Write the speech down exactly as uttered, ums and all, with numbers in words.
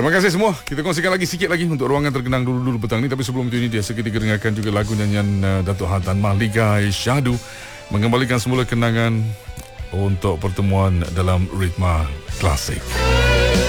Terima kasih semua. Kita kongsikan lagi sikit lagi untuk ruangan terkenang dulu-dulu petang ni. Tapi sebelum itu ini dia seketika dengarkan juga lagu nyanyian uh, Datuk Hatan Mahligai Syahdu mengembalikan semula kenangan untuk pertemuan dalam ritma klasik.